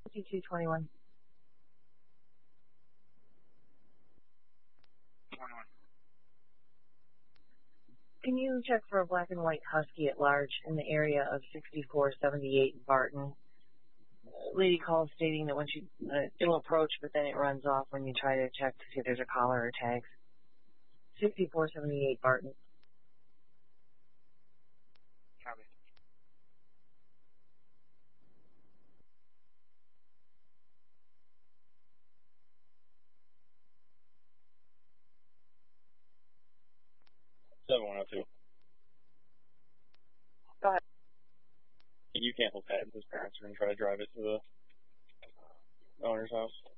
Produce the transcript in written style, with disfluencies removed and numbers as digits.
5221. 21. Can you check for a black and white husky at large in the area of 6478 Barton? Lady calls stating that when it'll approach, but then it runs off when you try to check to see if there's a collar or tags. 6478 Barton. Copy. Seven 102. Go ahead. You cancel Pat. His parents are going to try to drive it to the owner's house.